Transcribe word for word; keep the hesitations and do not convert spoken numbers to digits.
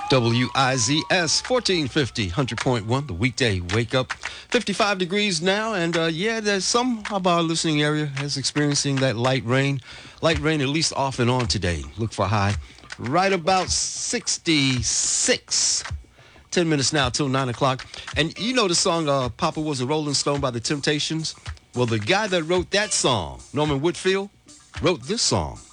W I Z S fourteen fifty, one hundred point one, the weekday wake up. fifty-five degrees now, and uh, yeah, there's some of our listening area is experiencing that light rain. Light rain at least off and on today. Look for high right about sixty-six. Ten minutes now till nine o'clock. And you know the song uh, Papa Was a Rolling Stone by the Temptations? Well, the guy that wrote that song, Norman Whitfield, wrote this song.